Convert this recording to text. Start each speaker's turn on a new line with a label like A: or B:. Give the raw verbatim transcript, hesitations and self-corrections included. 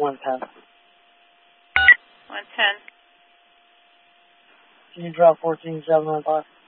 A: one ten.
B: one ten.
A: Can you drop fourteen seven one five?